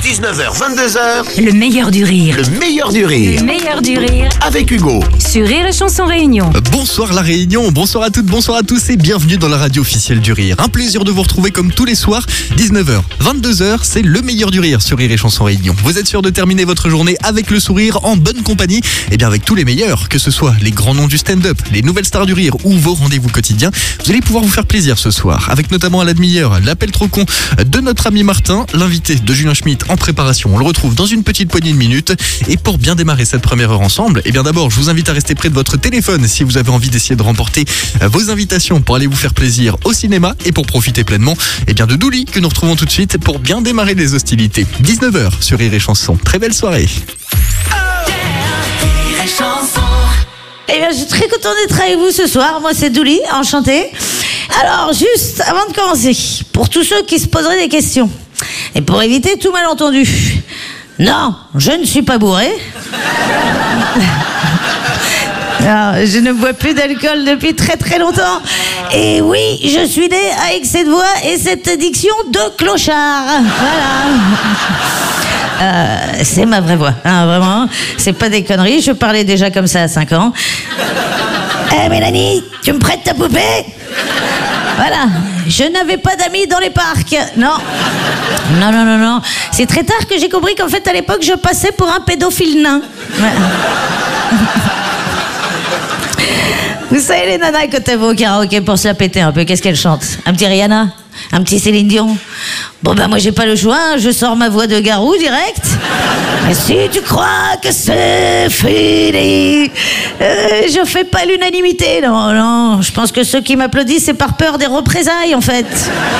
19h, 22h. Le meilleur du rire. Le meilleur du rire. Le meilleur du rire. Avec Hugo. Sur Rire et Chanson Réunion. Bonsoir la Réunion, bonsoir à toutes, bonsoir à tous et bienvenue dans la radio officielle du rire. Un plaisir de vous retrouver comme tous les soirs, 19h, 22h, c'est le meilleur du rire sur Rire et Chanson Réunion. Vous êtes sûr de terminer votre journée avec le sourire, en bonne compagnie, et bien avec tous les meilleurs, que ce soit les grands noms du stand-up, les nouvelles stars du rire ou vos rendez-vous quotidiens. Vous allez pouvoir vous faire plaisir ce soir, avec notamment à la demi-heure l'appel trop con de notre ami Martin, l'invité de Julien Schmitt en préparation. On le retrouve dans une petite poignée de minutes. Et pour bien démarrer cette première heure ensemble, et bien d'abord je vous invite à rester près de votre téléphone si vous avez envie d'essayer de remporter vos invitations pour aller vous faire plaisir au cinéma et pour profiter pleinement et bien de Douli que nous retrouvons tout de suite pour bien démarrer les hostilités. 19h sur Rire et Chanson. Très belle soirée. Eh bien, je suis très contente d'être avec vous ce soir. Moi, c'est Douli, enchantée. Alors, juste avant de commencer, pour tous ceux qui se poseraient des questions, et pour éviter tout malentendu, non, je ne suis pas bourré. Non, je ne bois plus d'alcool depuis très très longtemps. Et oui, je suis née avec cette voix et cette diction de clochard. Voilà. C'est ma vraie voix, hein, vraiment. C'est pas des conneries, je parlais déjà comme ça à 5 ans. Mélanie, tu me prêtes ta poupée ? Voilà, je n'avais pas d'amis dans les parcs, non. Non. C'est très tard que j'ai compris qu'en fait, à l'époque, je passais pour un pédophile nain. Ouais. Vous savez, les nanas, quand elles vont au karaoké pour se la péter un peu, qu'est-ce qu'elles chantent ? Un petit Rihanna ? Un petit Céline Dion ? Bon, ben moi, j'ai pas le choix, hein, je sors ma voix de garou direct. Mais si tu crois que c'est fini, je fais pas l'unanimité, non. Je pense que ceux qui m'applaudissent, c'est par peur des représailles, en fait.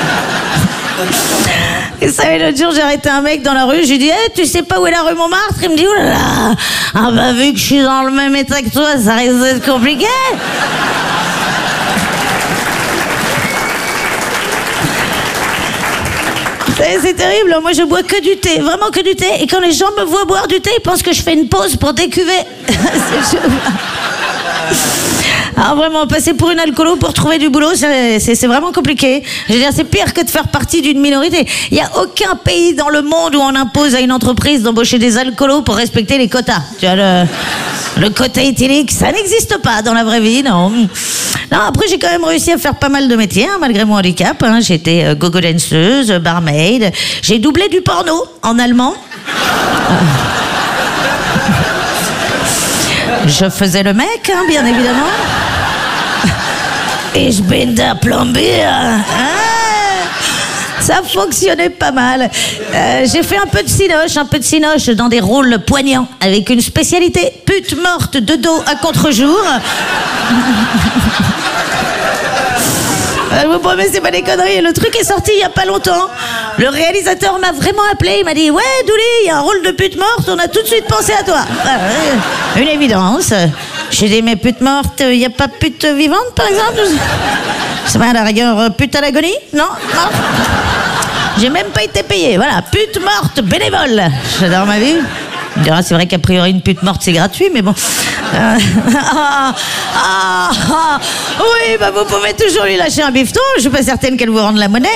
Vous savez, l'autre jour, j'ai arrêté un mec dans la rue, je lui dis hey, tu sais pas où est la rue Montmartre ? Il me dit oulala, ah bah vu que je suis dans le même état que toi, ça risque d'être compliqué. C'est terrible, moi je bois que du thé, vraiment que du thé. Et quand les gens me voient boire du thé, ils pensent que je fais une pause pour décuver. C'est chaud. Alors vraiment, passer pour une alcoolo pour trouver du boulot, c'est vraiment compliqué. Je veux dire, c'est pire que de faire partie d'une minorité. Il n'y a aucun pays dans le monde où on impose à une entreprise d'embaucher des alcoolos pour respecter les quotas. Tu vois, le quota éthylique, ça n'existe pas dans la vraie vie, non. Non, après, j'ai quand même réussi à faire pas mal de métiers, hein, malgré mon handicap. Hein. J'ai été go-go danseuse, barmaid. J'ai doublé du porno en allemand. Je faisais le mec, hein, bien évidemment. Et je bin der Plombier. Ça fonctionnait pas mal. J'ai fait un peu de cinoche dans des rôles poignants, avec une spécialité pute morte de dos à contre-jour. Je vous promets, c'est pas des conneries. Le truc est sorti il y a pas longtemps. Le réalisateur m'a vraiment appelé. Il m'a dit ouais, Douli, il y a un rôle de pute morte. On a tout de suite pensé à toi. Une évidence. J'ai dit mais pute morte, il y a pas pute vivante par exemple ? C'est pas à la rigueur pute à l'agonie ? Non. J'ai même pas été payé. Voilà, pute morte bénévole. J'adore ma vie. C'est vrai qu'a priori une pute morte c'est gratuit, mais bon. Oui, bah vous pouvez toujours lui lâcher un bifton. Je suis pas certaine qu'elle vous rende la monnaie.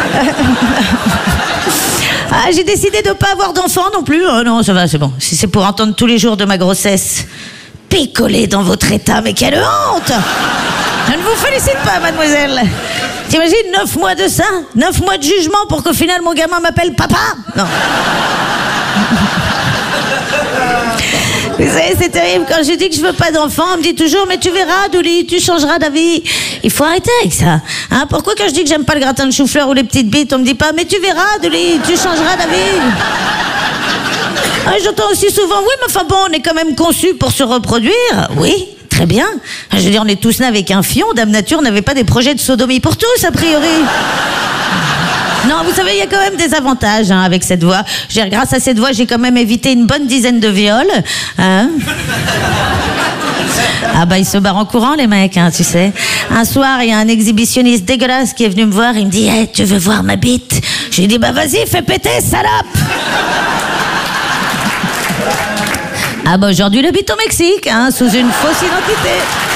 J'ai décidé de pas avoir d'enfant non plus. Non, ça va, c'est bon. Si c'est pour entendre tous les jours de ma grossesse picoler dans votre état, mais quelle honte! Je ne vous félicite pas, mademoiselle. T'imagines 9 mois de ça, 9 mois de jugement pour qu'au final mon gamin m'appelle papa? Non. Vous savez, c'est terrible. Quand je dis que je veux pas d'enfant, on me dit toujours mais tu verras, Douli, tu changeras d'avis. Il faut arrêter avec ça. Hein, pourquoi quand je dis que j'aime pas le gratin de chou-fleur ou les petites bites, on me dit pas mais tu verras, Douli, tu changeras d'avis. J'entends aussi souvent oui, mais enfin bon, on est quand même conçus pour se reproduire. Oui, très bien. Je veux dire, on est tous nés avec un fion. Dame Nature n'avait pas des projets de sodomie pour tous, a priori. Non, vous savez, il y a quand même des avantages hein, avec cette voix. Grâce à cette voix, j'ai quand même évité une bonne dizaine de viols. Hein. Ah bah, ils se barrent en courant, les mecs, hein, tu sais. Un soir, il y a un exhibitionniste dégueulasse qui est venu me voir. Il me dit hey, tu veux voir ma bite ? Je lui ai dit bah vas-y, fais péter, salope. Ah bah aujourd'hui, il habite au Mexique, hein, sous une fausse identité.